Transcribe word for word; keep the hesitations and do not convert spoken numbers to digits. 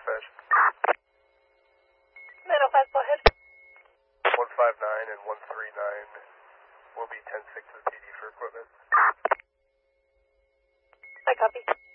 dispatch. nine oh five, go ahead. one five nine and one three nine will be ten six with P D for equipment. I copy.